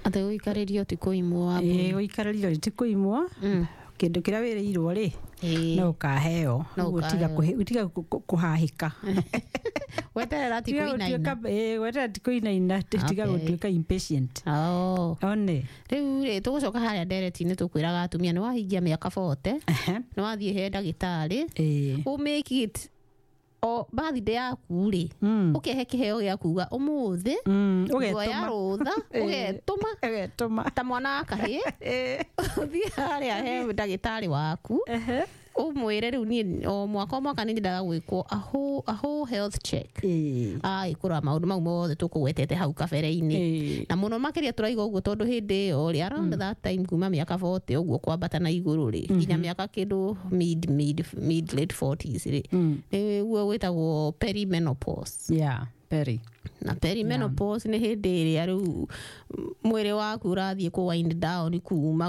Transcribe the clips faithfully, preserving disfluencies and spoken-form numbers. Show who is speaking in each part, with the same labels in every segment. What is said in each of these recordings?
Speaker 1: ate uikaririo ti kuimwa
Speaker 2: eh uikaririo ti kuimwa kindu kira wirirwo ri no kaheo no tiga tiga kuhahika
Speaker 1: weterera ti kuinaina
Speaker 2: eh weterera ti kuinaina tiga gutuika impatient
Speaker 1: oh
Speaker 2: one
Speaker 1: riu ri tugucoka haria ndereti-ini tukwiraga atumia ni wahingia miaka forty ni wathie he ndagitari u make it o birthday yaku ri ukehe kiheo gia kuga umuthi ugetuma rutha ugetuma
Speaker 2: ugetuma
Speaker 1: ta mwana akahi uthie haria he ndagitari waku umwire riu ni o mwaka mwaka ni ndaga gwikwo a whole a whole health check ai kura maundu mau mothe tukugwetete hau kabere-ini na muno makiria turaiga uguo tondu hindi yo ri around that time kuma miaka forty uguo kwambata na iguru ri kinya miaka kindu mid mid mid late forties ri ni uguo gwitagwo perimenopause
Speaker 2: yeah peri
Speaker 1: na perimenopause ni hindi iria riu mwiri waku urathie ku wind down kuma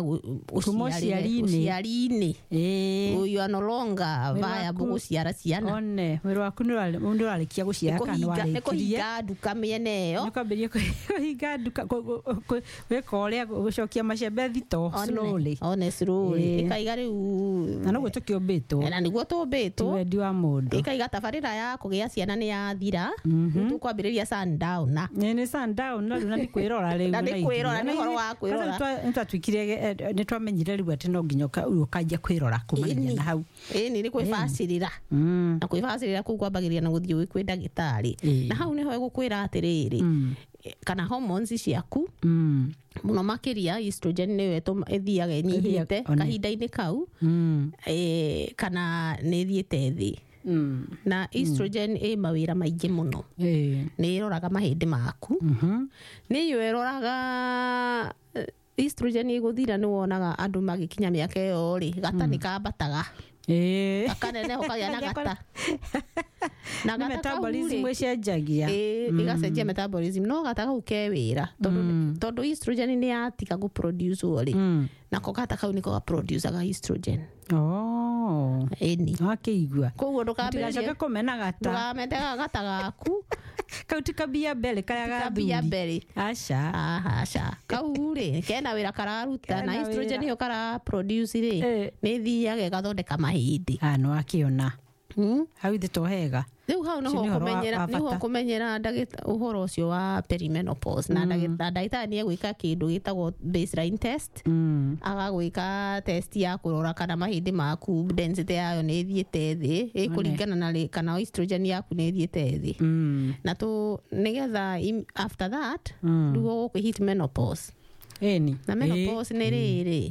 Speaker 1: uciari-ini eh you are no longer viable guciara ciana
Speaker 2: one mwiri waku ni urarikia guciara kana warikia
Speaker 1: kuhinga nduka miene yo
Speaker 2: ni kwambiria kuhinga nduka weka uria gucokia macembe thito slowly
Speaker 1: one slowly ikaiga riu
Speaker 2: na no tukiumbitwo
Speaker 1: na niguo tumbitwo
Speaker 2: wendi wa mundu
Speaker 1: ikaiga tabarira ya kugia ciana ni yathira tukwambiriria sundown na
Speaker 2: ni sundown na na ni kwirora riu
Speaker 1: na ni kwirora ni horo wa kwirora
Speaker 2: nta twikire ni twamenyire riu ati no nginyoka ukanjia kwirora kumanya na hau
Speaker 1: eh ni kwifacirira na kwifacirira ku kwambagiria na guthii kwi ndagitari na hau niho egukwira atiriri kana hormones ciaku muno makiria estrogen niwe ithiaga inyihite kahinda-ini kau eh kana ni thiete thi Mm. na estrogen mm. e mawira maingi muno eh ni iroraga mahindi maku mhm ni yo iroraga estrogen iguthira ni wonaga andu magikinya miaka iyo ri gata ni kambataga eh akanene hokagia na gata
Speaker 2: na gata metabolism cenjagia
Speaker 1: eh igacenjia metabolism no gata kau ke wira tondu tondu estrogen ni yatika gu produce ori na ko gata kau ni ko produce ga estrogen
Speaker 2: oh
Speaker 1: eni
Speaker 2: akigua
Speaker 1: koguo ndukambiriria
Speaker 2: kumena gata
Speaker 1: ndukamendega gata gaku
Speaker 2: kau tikabia bele kaya ga
Speaker 1: bia bele
Speaker 2: aca
Speaker 1: aha aca kau ri kena wira kararuta na estrogen yo kara produce ri ni thiaga gathondeka mahindi
Speaker 2: ah no akiona hm hau thito hega
Speaker 1: riu hau no kumenyera ni ho kumenyera ndagita uhoro ucio wa perimenopause na ndagita ndagita ni egwika kindu gitagwo baseline test agagwika test ya kurora kana mahindi maku density yayo ni thiete thi ikuringana na kana estrogen yaku ni thiete thi na tu nigetha after that ndugo ku hit menopause
Speaker 2: eni
Speaker 1: na menopause ni riri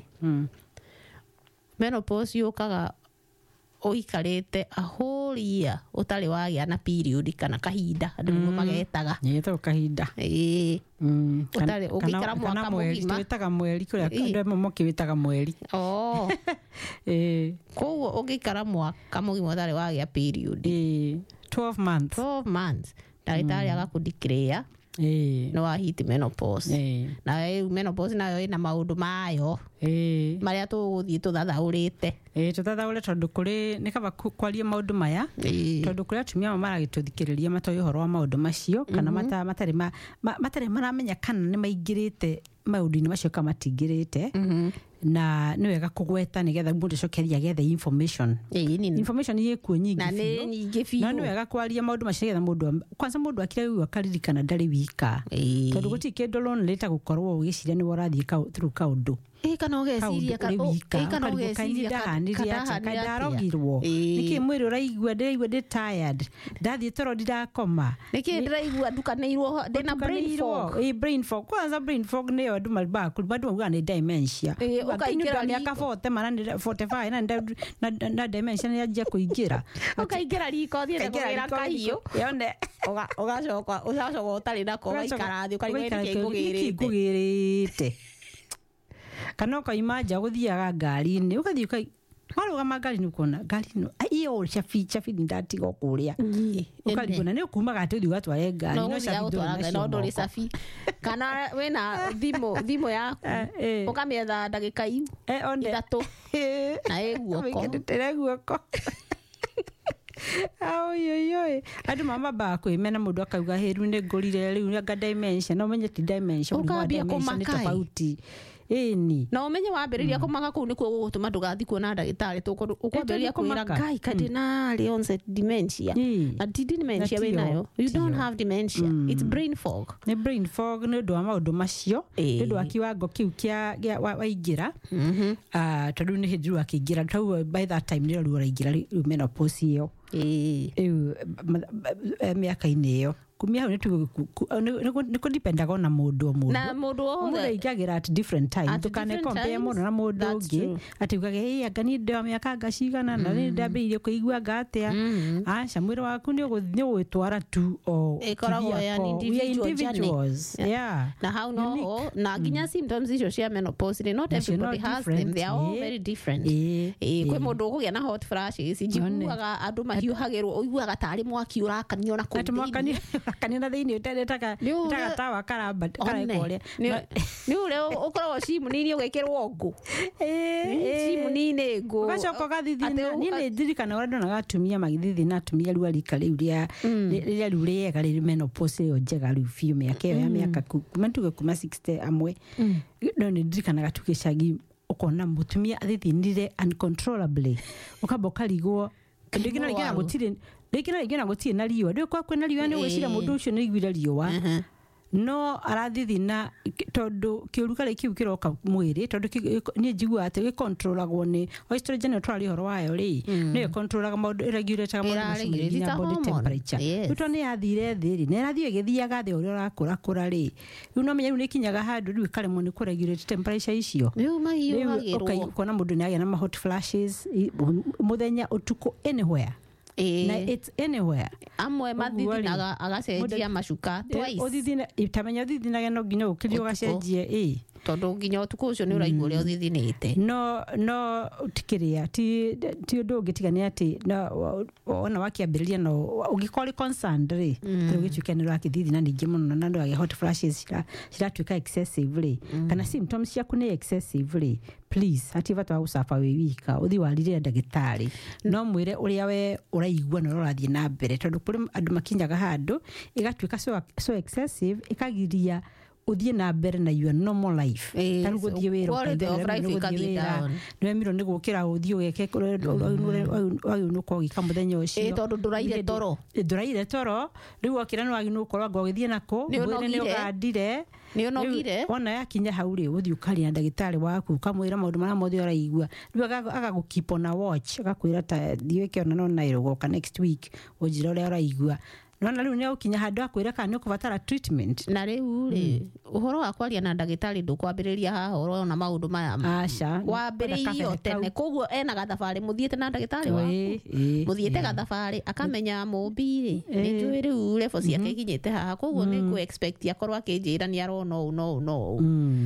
Speaker 1: menopause yukaga oikarete a whole year utari wagia na period kana kahinda andu mm. magetaga
Speaker 2: yeto kahinda
Speaker 1: eh
Speaker 2: mm.
Speaker 1: utari ukikara mwaka mugima
Speaker 2: twitaga mweri kuria andu momo kiwitaga mweri
Speaker 1: oh
Speaker 2: eh
Speaker 1: koguo ukikara mwaka mugima utari wagia period
Speaker 2: eh twelve months
Speaker 1: twelve months ndagitari agakudeclare
Speaker 2: eh
Speaker 1: no wa hit menopause
Speaker 2: eh
Speaker 1: na e menopause nayo ina maundu mayo eh maria tuguthii tuthathaurite
Speaker 2: eh tuthathaure tondu kuri ni kaba kwaria maundu maya tondu kuri atumia maragituthikiriria matoyi horo wa maundu macio kana mata matari matari maramenya kana ni maingirite maundu-ini macio kama matingirite na ni wega kugweta nigetha mundu cokeria gethe information
Speaker 1: eh ni
Speaker 2: information ye kuo nyingi
Speaker 1: na ni nyingi fiu
Speaker 2: na ni wega kwaria maundu macio getha mundu kwanza mundu akire wiwa karirikana ndari wika tondu guti kindu lonely ta gukorwo ugiciria ni warathie ka through kaundu
Speaker 1: eh kana ugeciria
Speaker 2: kana eh kana ugeciria kandiria ati ndarogirwo niki mwiri uraigua ndirigua ndi tired ndathie toro ndirakoma
Speaker 1: niki ndiraigua ndukanirwo ndina brain fog
Speaker 2: eh brain fog kwanza brain fog ni andu malba bado uga ni dementia ukaingira miaka forty mana forty-five na na na dementia ni ajia kuingira
Speaker 1: ukaingira riko thie kugira kahiu
Speaker 2: yone
Speaker 1: uga ugacoka ugacoka utari nako ugaikara thi ukaringa iki
Speaker 2: kugirite kana ukaimanja guthiaga ngari-ini ukathii ukai warugama ngari-ini ukona ngari-ini iyo chafi chafi ndatiga kuria ukarigona ni ukumaga ati uthi gatware ngari
Speaker 1: no chafi no ndori chafi kana wena thimo thimo yaku ukamietha ndagika iu
Speaker 2: eh onde
Speaker 1: ithatu na eguoko
Speaker 2: tere guoko Au yo yo. Adu mama ba ko imena mundu akauga heru ne ngorire riu nga dimension no menye ti dimension
Speaker 1: ukambia
Speaker 2: tofauti. Eni
Speaker 1: na umenye wambiriria kumaka kuu nikuo gugutuma ndugathi kuona ndagitari ukwambiriria kwira ngai kardinali onset dementia na ti dementia we nayo you don't have dementia it's brain fog
Speaker 2: ne brain fog ne ndo maundu macio ne ndo akiwango kiu kia waingira ah tondu ni hindu akingira tau by that time ne ruo raingira menopause iyo eh eh miaka-ini iyo kumia hau nitu niko dipendaga na mundu mundu
Speaker 1: na mundu
Speaker 2: mundu igagira at different times tukane compare mundu na mundu ungi ati ugage hey agani ndo miaka ngacigana na ni ndambiririe kuigua ngatia acha mwiri waku ni uguthie gwitwara tu o
Speaker 1: ikoragwo ya individuals
Speaker 2: yeah
Speaker 1: na how no na ginya symptoms icio cia menopause not everybody has them they are all very different eh kwe mundu ugugia na hot flashes njiguaga andu mahiuhagirwo uiguaga tari mwaki urakanio na
Speaker 2: kumbi kanina thini utetaka taka tawa karamba karaikore
Speaker 1: ni ule ukoragwo simu nini ugekirwo ngu eh simu nini ngu
Speaker 2: ugacoka gathithina ni ni ndirikana ura ndona gatumia magithithina atumia riu arika riu ria ria riu riega ri menopause yo njega riu fiu miaka ya miaka kuma tuge kuma sixty amwe no ni ndirikana gatukicagi ukona mutumia athithinire uncontrollably ukamba ukarigwo ndigina ngira gutire ndigina ngira gutire na riwa ndio kwa kwena riwa ni wicira mundu ucio ni igwira riwa no arathithina tondu kiuruka ri kiu kiroka mwiri tondu ni njigua ati gi controlagwo ni estrogen neutrali horo wayo ri ni controlaga maundu regulator maundu ma body temperature uto ni yathire thiri ni rathie githiaga thi uri urakura kura ri riu no menya riu ni kinyaga handu riu kare mu ni ku regulate temperature icio
Speaker 1: riu mahiu
Speaker 2: hagirwo kona mundu ni agia na hot flashes muthenya utuko anywhere
Speaker 1: Eh,
Speaker 2: na it's anywhere
Speaker 1: amwe mathithinaga agacenjia macuka twice
Speaker 2: uthithina itamenya uthithinaga no nginya ukithio gacenjie eh
Speaker 1: tondu nginya utuko ucio ni uraigua ria uthithinite
Speaker 2: no no utikiria ti ti undu ungitigania ati na ona wakiambiriria no ugikori concerned ri tu gituike ni rakithithina ningi muno na ndo age hot flashes ciratuika excessively kana symptoms ciaku ni excessively please ati vatu usafa we wika uthi warire ndagitari no mwire uria we uraigua no rathie na mbere tondu kuri andu makinyaga handu igatuika so so excessive ikagiria uthie na mbere na your normal life taru guthie wira
Speaker 1: quality of life ikagira
Speaker 2: no emiro ni gukira uthie ugeke ayu no ko gika muthenya ucio
Speaker 1: eh tondu nduraire toro
Speaker 2: nduraire toro riu okira no aginu ukorwa ngogithie nako mwire ni ugandire
Speaker 1: ni onogire
Speaker 2: ona yakinya hauri uthie ukaria ndagitari waku kamwira maundu mara mothe uraigua riu agagukeep on a watch agakwira ta thiweke ona no nairo goka next week ujira uria uraigua nona riu ni ukinya handu akwira kana ni kubatara treatment
Speaker 1: na riu ri uhoro wa kwaria na ndagitari ndukwambiriria haha uhoro na maundu maya
Speaker 2: acha
Speaker 1: wambiririo tene koguo ena gathabari muthiete na ndagitari waku muthiete gathabari akamenya mumbiri ni njui riu level ciake ikinyite haha koguo ni ku expect akorwa akinjira ni arona u no no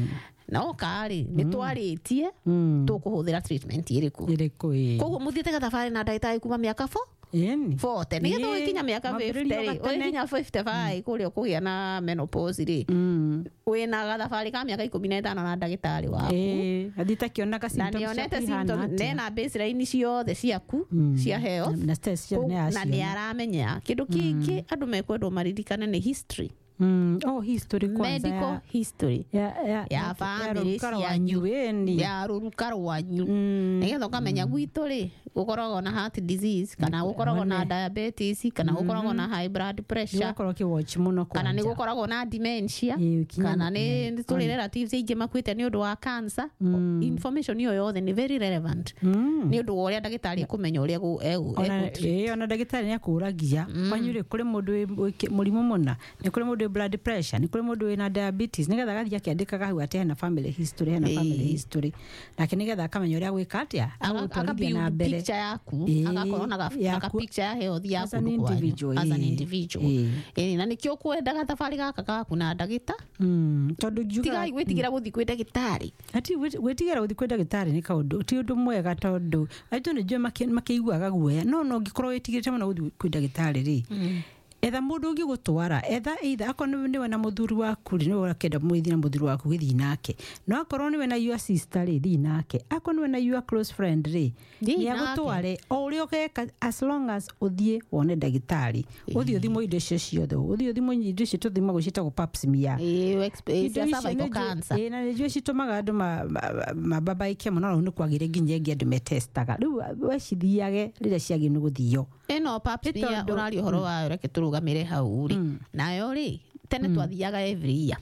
Speaker 1: no kari ni twaritie tukuhuthira treatment iriku
Speaker 2: iriku
Speaker 1: koguo muthiete gathabari na ndagitari kuma miaka four
Speaker 2: Eni.
Speaker 1: Forte. Ni gato ikinya miaka fifty. O ikinya fifty-five kuria kugia na menopause ri. Mm. Wina gathabari ka miaka ikumi na itano na ndagitari waku.
Speaker 2: Eh, athita kiona ka symptoms.
Speaker 1: Na nionete symptoms nena baseline ciothe ciaku cia health.
Speaker 2: Na stress cia ne acio.
Speaker 1: Na ni aramenya kindu kingi andu mekwendwo maririkane ni history.
Speaker 2: Mm. Oh, history kwanza.
Speaker 1: Medical ya, history.
Speaker 2: Ya ya
Speaker 1: ya family cianyu eni. Ya ruruka rwanyu. Nigetha ukamenya gwitu ri ukoragwo na heart disease kana ukoragwo na diabetes kana ukoragwo na high blood pressure.
Speaker 2: Ukoragwo ki watch muno kwa.
Speaker 1: Kana ni ukoragwo na dementia. Kana ni tuli relatives ingi makwite ni undu wa cancer. Information iyo yothe ni very relevant. Ni undu uria ndagitari kumenya uria egu egu.
Speaker 2: Eh, ona ndagitari ni akuragia. Kwanyure kuri mundu murimu muna. Ni kuri mundu blood pressure ni kuri mundu wina diabetes nigetha gathia akiandikaga hau ate na family history hena family history lakini nigetha akamenya uria gwika atia
Speaker 1: akabia na picture yaku agakorona ga picture ya health yaku
Speaker 2: as an individual
Speaker 1: as an individual eh na nikio kwenda gathabari gaka gaku na ndagita
Speaker 2: mm tondu juga
Speaker 1: tiga gwitigira guthi kwenda gitari
Speaker 2: ati gwitigira guthi kwenda gitari ni kaundu ti undu mwega tondu aitu ni jwe makiguaga guoya no no ngikorwo witigirite muno guthi kwenda gitari ri etha mundu ungi gutwara etha either akorwo niwe na muthuri waku ri niwe urakenda mwithi na muthuri waku githi nake no akorwo niwe na your sister ri thi nake akorwo niwe na your close friend ri ni agutware o uri ogeka as long as uthie wone ndagitari uthie uthimo indo cio ciothe uthie uthimo indo cio tuthimo gucita go pap smear
Speaker 1: eh experience cervical cancer
Speaker 2: eh na ndio citumaga andu mababaike muno no kwagire nginya ngi andu metestaga riu wecithiage rire ciagi ni guthio
Speaker 1: eno pap smear urari horo wa reke turugamire hau ri nayo ri tene twathiaga every year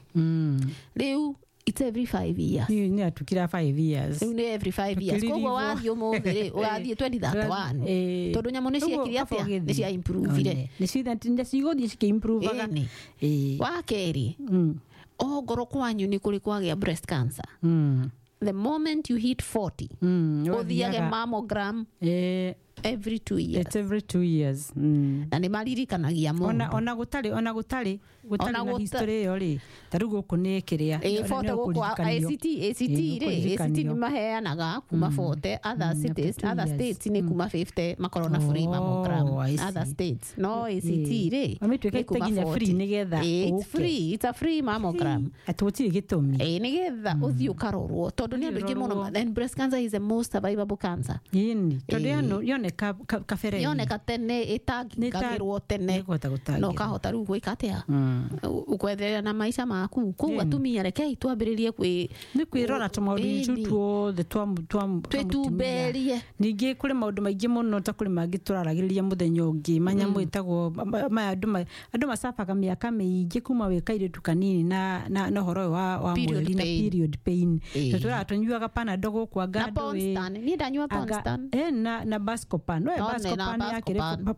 Speaker 1: riu it's every five years
Speaker 2: ni ni atukira five years
Speaker 1: ni every five years kogo wathio muthire ugathie twenty thirty-one tondu nyamu ni ciekire atia ni cia improve ire
Speaker 2: ni cia ni cigothie cike improve aga
Speaker 1: eh wa keri o ngoro kwanyu ni kuri kwagia breast cancer the moment you hit forty uthiage mammogram eh every two years
Speaker 2: it's every two years
Speaker 1: na ni maririkanagia mundu
Speaker 2: ona ona gutari ona gutari gutari na history yo ri taru guku ni kiria
Speaker 1: eh forte guku A C T A C T ri A C T ni maheanaga kuma forte other cities other states ni kuma fifty makorona free mammogram other states no A C T ri
Speaker 2: amitweka itaginya free ni getha
Speaker 1: it's free it's a free mammogram
Speaker 2: atutiri gitumi
Speaker 1: eh ni getha uthio karorwo tondu ni andu ingi muno then breast cancer is the most survivable cancer
Speaker 2: yini tondu yano yone ka kafere
Speaker 1: yone katene itagirwo tene no kahota ru gwikatia ukwetherera na maisha maku ku atumia reke itwambiririe kwi
Speaker 2: ni kwirora tumaundu tutuo the twa twa
Speaker 1: twetuberie
Speaker 2: ningi kuri maundu maingi muno ta kuri mangi turaragiriria muthenya ungi manyamu itagwo ma andu andu masafaga miaka mingi kuma wikaire tukanini na na horo wa wa mweri na period pain tutura tunyuaga panadol gukwa gado
Speaker 1: we ni ndanyua Ponstan
Speaker 2: eh na na Buscopan no Buscopan yake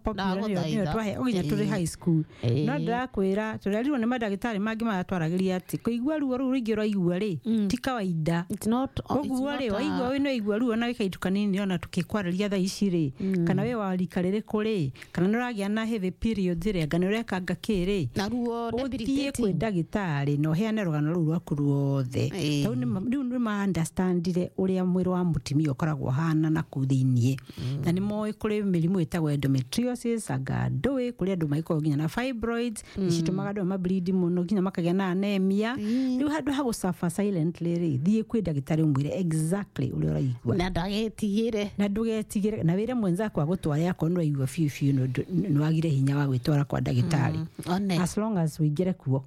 Speaker 2: ni twahe oginya turi high school no ndakwira turarirwo ni madagitari mangi maratwaragiria ati kuigua ruo ru ringi raigua ri ti kawaida
Speaker 1: it's not
Speaker 2: ogua ri waigua we no igua ruo na wikaitu kanini ona tukikwarĩria tha ici ri kana we walika riri kuri kana nuragia na heavy period ri ngana ureka ngakiri
Speaker 1: na ruo
Speaker 2: debilitating kwi ndagitari no heane rugano ru rwaku ruothe tau ni riu ni ma understandire uria mwiri wa mutimia ukoragwo hana na kuthinie na ni moi kuri mirimu itagwo endometriosis agandui kuri andu maiko nginya na fibroids nicitumaga andu mableed muno nginya makagia na anemia riu handu ha gusafa silently ri thie kwi ndagitari umwire exactly uria uraigua
Speaker 1: na ndagetigire
Speaker 2: na ndugetigire na wire mwenza kwa gutwara yako no aigua fiu fiu no agire hinya wa gwitwara kwa ndagitari as long as wigire kuo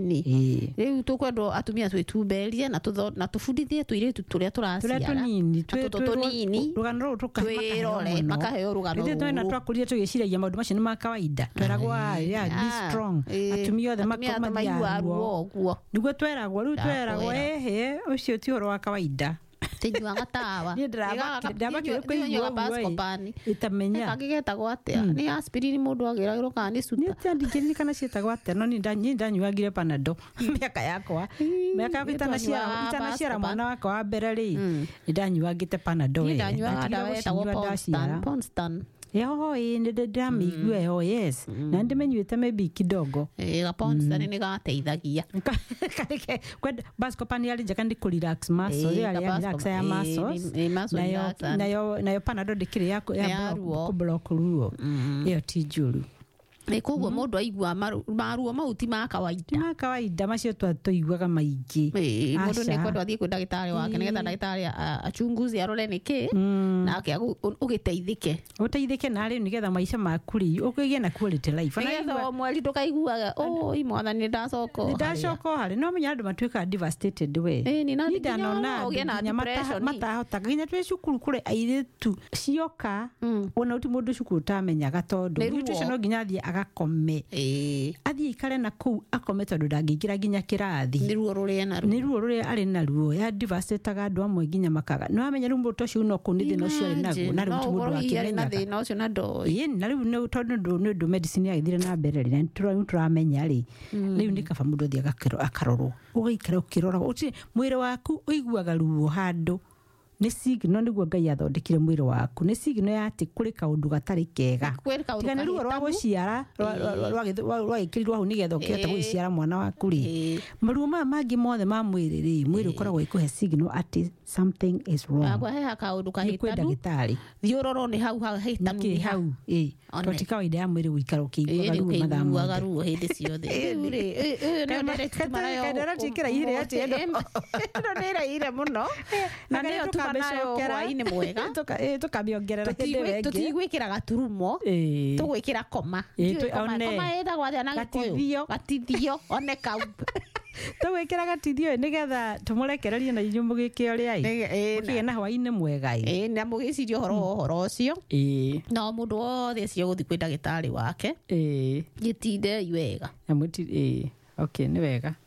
Speaker 1: ni riu tukwendo atumia twetuberie na tutho na tufundithie tuiretu turia turaciara
Speaker 2: turia tunini
Speaker 1: tunini
Speaker 2: rugano ru
Speaker 1: tukaheo makaheo rugano
Speaker 2: ru ndio na twakuria tugiciragia maundu macio ni ma kawaida tweragwo ya be strong atumia othe makomagia
Speaker 1: ruo
Speaker 2: niguo tweragwo riu tweragwo ehe ucio ti horo wa kawaida
Speaker 1: tinyuaga tawa
Speaker 2: ni ndabakire kuigua
Speaker 1: Buscopan
Speaker 2: itamenya
Speaker 1: kagigetagwo atia ni aspirin mundu agiragirwo kana ni suta
Speaker 2: ni tandikiri kana cietagwo atia no ni ndanyuagire panado miaka yakwa miaka itanaciara itanaciara mwana wakwa wa mbere ri ni ndanyuagite panado
Speaker 1: ni ndanyuaga dawa etagwo Ponstan
Speaker 2: yo ĩ nĩ ndamĩigua yo yes na ndimenyuĩte maybe kidogo
Speaker 1: eh Ponstan nĩ gateithagia
Speaker 2: kareke kwenda Buscopan yari njaka ndi ku relax muscle yari relax ya muscles nayo nayo nayo panadol ndikiri ya ku block ruo iyo ti njuru
Speaker 1: ni koguo mundu aigua maruo mauti ma kawaida
Speaker 2: ma kawaida macio twatuiguaga maingi
Speaker 1: mundu ni kwenda athie ku ndagitari wake nigetha ndagitari achunguze arore niki na ake ugiteithike
Speaker 2: uteithike na ri nigetha maisha maku ri ukigie na quality life
Speaker 1: nigetha mweri tukaiguaga oi mwathani ndacoko
Speaker 2: ndacoko hari no menya andu matuika devastated we
Speaker 1: ni na
Speaker 2: ndanona matahota nginya twi cukuru kure airitu cioka ona uti mundu cukuru tamenyaga tondu nutrition no nginya athie agakome eh athie ikare na ku akome tondu ndangigira nginya kirathi
Speaker 1: ni ruo ruria na ruo
Speaker 2: ni ruo ruria ari na ruo ya devastated andu amwe nginya makaga no amenya ruo muto cio no kunithina ucio ari naguo na ruo mundu akimenya
Speaker 1: na thina ucio na ndo
Speaker 2: yin na riu no tondu ni ndo medicine ya ithire na mbere ri turu turamenya ri riu ni kaba mundu athie agakiro akarorwo ugaikara ukirora uti mwire waku uiguaga ruo handu nĩ signal nĩguo Ngai athondekire mwĩrĩ waku nĩ signal ya atĩ kũrĩ kaũndũ gatarĩ kega tiga nĩ ruo rwa gũciara rwagĩkĩrirwo hau nĩgetha ũkĩhota gũciara mwana waku rĩ maruo maya mangĩ mothe ma mwĩrĩ rĩ mwĩrĩ ũkoragwo ikũhe signal atĩ something is wrong
Speaker 1: agwa he kaũndũ kahĩtanu
Speaker 2: kwĩ ndagĩtarĩ
Speaker 1: thiũrũrũ nĩ hau hahĩtanu
Speaker 2: nĩ hau ĩ to ti kawaida ya mwĩrĩ gũikara ũkĩiguaga ruo mathaa mothe
Speaker 1: ruo hĩndĩ ciothe rĩu rĩ nĩ
Speaker 2: ndĩratikĩra ihĩrĩ atĩ ĩno
Speaker 1: nĩ ĩraire mũno na nĩyo tumanayo hwainĩ mwega
Speaker 2: tũkamĩongerera hĩndĩ ĩyo ĩngĩ
Speaker 1: tũtigwĩkĩra gaturumo tũgwĩkĩra koma koma ĩtagwo atĩa na gĩkũyũ gatithio one kau
Speaker 2: tũgwĩkĩra gatithio nĩgetha tũmũrekererie na inyuĩ mũgĩke ũrĩa mũkĩgĩa na hwainĩ mwega
Speaker 1: ĩ na mũgĩciria ũhoro wa ũhoro ũcio no mũndũ wothe acio gũthiĩ kwĩ ndagĩtarĩ wake gĩtinde wega
Speaker 2: okay nĩ wega